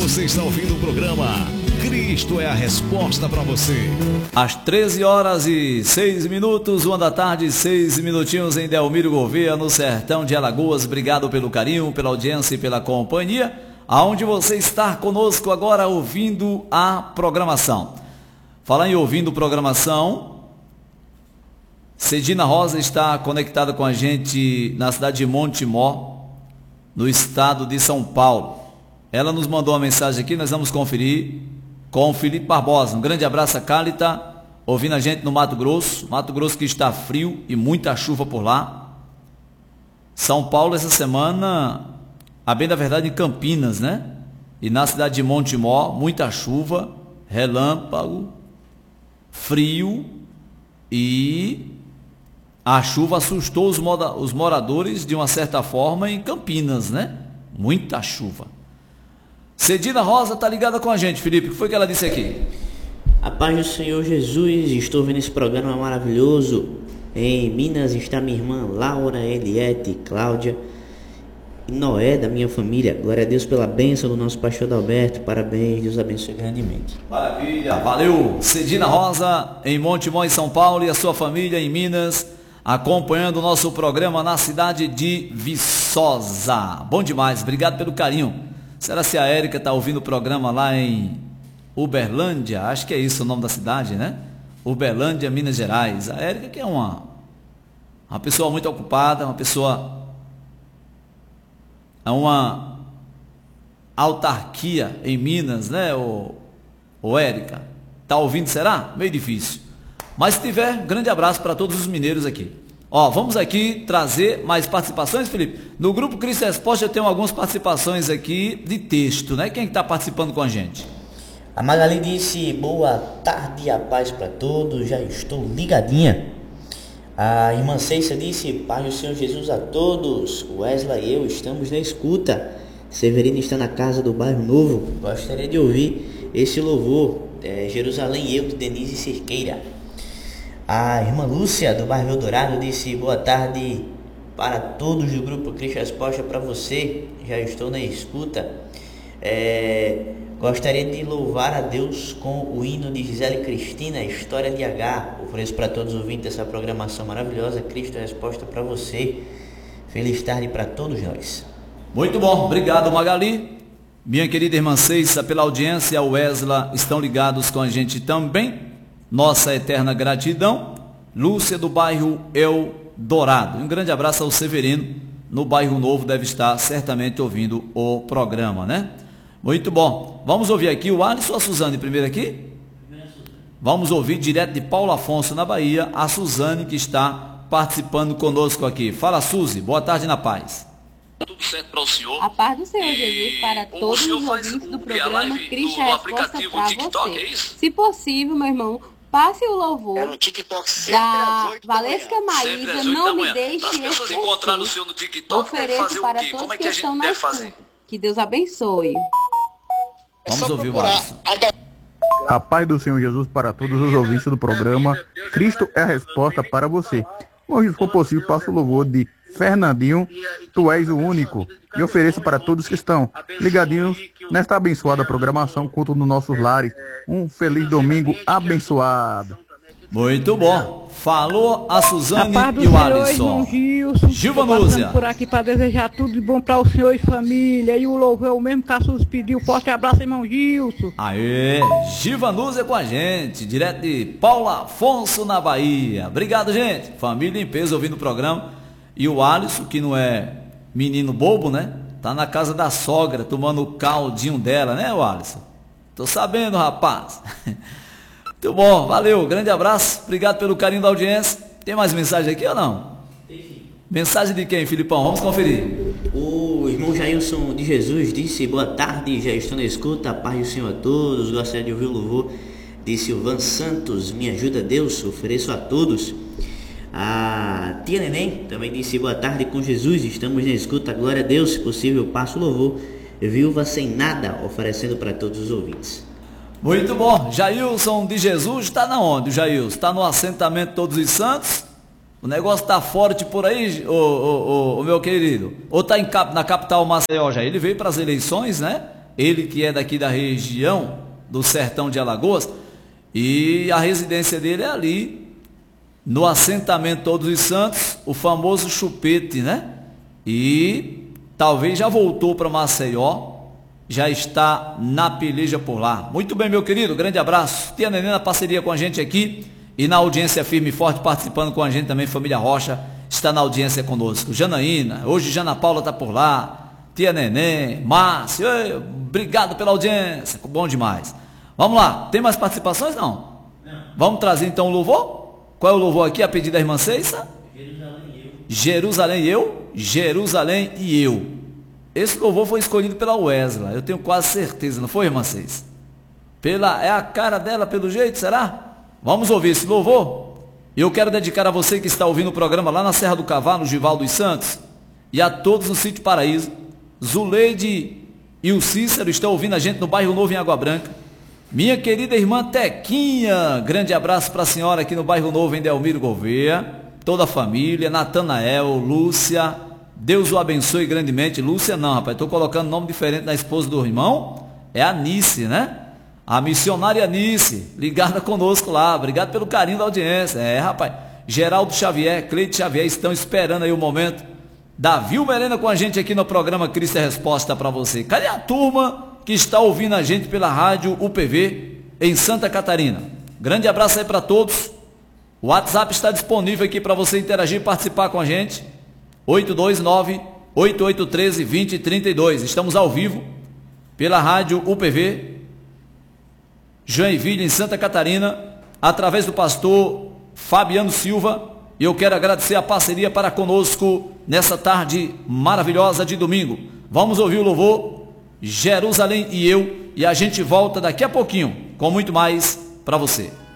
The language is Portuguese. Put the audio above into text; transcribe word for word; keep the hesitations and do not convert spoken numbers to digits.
Você está ouvindo o programa Cristo é a Resposta para você. Às treze horas e seis minutos, uma da tarde, seis minutinhos em Delmiro Gouveia, no sertão de Alagoas. Obrigado pelo carinho, pela audiência e pela companhia, aonde você está conosco agora ouvindo a programação. Falar em ouvindo programação, Cedina Rosa está conectada com a gente na cidade de Montemor, no estado de São Paulo. Ela nos mandou uma mensagem aqui, nós vamos conferir com o Felipe Barbosa. Um grande abraço a Cálita, ouvindo a gente no Mato Grosso. Mato Grosso que está frio e muita chuva por lá. São Paulo essa semana, a bem da verdade em Campinas, né? E na cidade de Montemor, muita chuva, relâmpago, frio e a chuva assustou os, moda, os moradores de uma certa forma em Campinas, né? Muita chuva. Cedina Rosa está ligada com a gente, Felipe. O que foi que ela disse aqui? A paz do Senhor Jesus, estou vendo esse programa maravilhoso. Em Minas está minha irmã Laura, Eliette, Cláudia e Noé da minha família. Glória a Deus pela bênção do nosso pastor Adalberto. Parabéns, Deus abençoe grandemente. Maravilha, valeu. Cedina Rosa em Montemor, em São Paulo, e a sua família em Minas, acompanhando o nosso programa na cidade de Viçosa. Bom demais, obrigado pelo carinho. Será se a Érica está ouvindo o programa lá em Uberlândia? Acho que é isso o nome da cidade, né? Uberlândia, Minas Gerais. A Érica que é uma, uma pessoa muito ocupada, uma pessoa... É uma autarquia em Minas, né, ô, ô Érica? Está ouvindo, será? Meio difícil. Mas se tiver, grande abraço para todos os mineiros aqui. Ó, vamos aqui trazer mais participações, Felipe. No grupo Cristo Resposta eu tenho algumas participações aqui de texto, né? Quem está participando com a gente? A Magali disse, boa tarde e a paz para todos, já estou ligadinha. A irmã Ceissa disse, paz do Senhor Jesus a todos. Wesley e eu estamos na escuta. Severino está na casa do Bairro Novo. Gostaria de ouvir esse louvor. É, Jerusalém e eu, de Denise Cerqueira. A irmã Lúcia, do bairro Eldorado, disse, boa tarde para todos do grupo Cristo Resposta para você, já estou na escuta. É, gostaria de louvar a Deus com o hino de Gisele Cristina, História de H. Ofereço para todos os ouvintes dessa programação maravilhosa, Cristo Resposta para você. Feliz tarde para todos nós. Muito bom, obrigado Magali. Minha querida irmã Ceissa, pela audiência, o Wesley estão ligados com a gente também. Nossa eterna gratidão. Lúcia do bairro Eldorado. Um grande abraço ao Severino, no bairro Novo, deve estar certamente ouvindo o programa, né? Muito bom. Vamos ouvir aqui o Alisson ou a Suzane primeiro aqui? Vamos ouvir direto de Paulo Afonso, na Bahia, a Suzane que está participando conosco aqui. Fala, Suzy, boa tarde na paz. Tudo certo para o senhor. A paz do Senhor Jesus para todos os ouvintes do programa Cristo é a Resposta para você. É Se possível, meu irmão, passe o louvor é no TikTok, da Valesca Maísa, não me deixe esquecer. Encontrar o senhor no TikTok, ofereço para todos Como é que, que a estão na escuta. Que Deus abençoe. Vamos ouvir o Alisson. A paz do Senhor Jesus para todos os ouvintes do programa Cristo é a Resposta para você. Hoje, se for possível, passo o louvor de Fernandinho, tu és o único, e ofereço para todos que estão ligadinhos nesta abençoada programação, culto nos nossos lares. Um feliz domingo abençoado. Muito bom. Falou a Suzane a e o Alisson. Gilva Núzia. Por aqui para desejar tudo de bom para o senhor e família. E o louvor o mesmo que a Suzy pediu. Forte abraço, irmão Gilson. Aê, Gilva Núzia com a gente, direto de Paulo Afonso, na Bahia. Obrigado, gente. Família em peso ouvindo o programa. E o Alisson, que não é menino bobo, né? Tá na casa da sogra, tomando o caldinho dela, né, o Alisson? Tô sabendo, rapaz. Muito bom, valeu, grande abraço. Obrigado pelo carinho da audiência. Tem mais mensagem aqui ou não? Tem. Mensagem de quem, Filipão? Vamos conferir. O irmão Jailson de Jesus disse, boa tarde, já estou na escuta, a paz do Senhor a todos. Gostaria de ouvir o louvor de Silvan Santos, me ajuda Deus, ofereço a todos. A tia Neném também disse, boa tarde com Jesus, estamos na escuta, glória a Deus, se possível passo o louvor, viúva sem nada, oferecendo para todos os ouvintes. Muito bom, Jailson de Jesus está na onde, o Jailson? Está no assentamento Todos os Santos? O negócio está forte por aí, o, o, o, o meu querido? Ou está na capital Maceió já? Ele veio para as eleições, né? ele que é daqui da região do sertão de Alagoas, e a residência dele é ali no assentamento Todos os Santos, o famoso Chupete, né? E talvez já voltou para Maceió, já está na peleja por lá. Muito bem, meu querido, grande abraço. Tia Nenê na parceria com a gente aqui e na audiência firme e forte, participando com a gente também, família Rocha, está na audiência conosco. Janaína, hoje Jana Paula está por lá, Tia Nenê, Márcio, ei, obrigado pela audiência, bom demais. Vamos lá, tem mais participações? Não. Não. Vamos trazer então o louvor? Qual é o louvor aqui, a pedido da irmã Ceissa? Jerusalém e eu. Jerusalém e eu. Esse louvor foi escolhido pela Wesley, eu tenho quase certeza, não foi, irmã Ceissa? Pela, é a cara dela pelo jeito, será? Vamos ouvir esse louvor? Eu quero dedicar a você que está ouvindo o programa lá na Serra do Cavalo, no Gival dos Santos, e a todos no Sítio Paraíso. Zuleide e o Cícero estão ouvindo a gente no Bairro Novo, em Água Branca. Minha querida irmã Tequinha, grande abraço para a senhora aqui no Bairro Novo, em Delmiro Gouveia, toda a família, Natanael, Lúcia, Deus o abençoe grandemente. Lúcia não, rapaz, estou colocando nome diferente da esposa do irmão, é a Nice, né? A missionária Nice, ligada conosco lá, obrigado pelo carinho da audiência. É, rapaz, Geraldo Xavier, Cleide Xavier estão esperando aí o momento da Vilma Helena com a gente aqui no programa Cristo é Resposta para você. Cadê a turma que está ouvindo a gente pela rádio U P V em Santa Catarina? Grande abraço aí para todos. O WhatsApp está disponível aqui para você interagir e participar com a gente. oito dois nove, oito oito um três, dois zero três dois. Estamos ao vivo pela rádio U P V Joinville, em Santa Catarina, através do pastor Fabiano Silva. E eu quero agradecer a parceria para conosco nessa tarde maravilhosa de domingo. Vamos ouvir o louvor Jerusalém e eu, e a gente volta daqui a pouquinho com muito mais para você.